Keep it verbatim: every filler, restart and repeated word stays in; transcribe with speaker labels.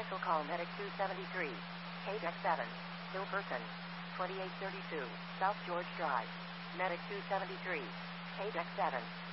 Speaker 1: Special call Medic two seventy-three. K D E C seven. Still person. twenty-eight thirty-two. South George Drive. Medic two seventy-three. K D E C seven.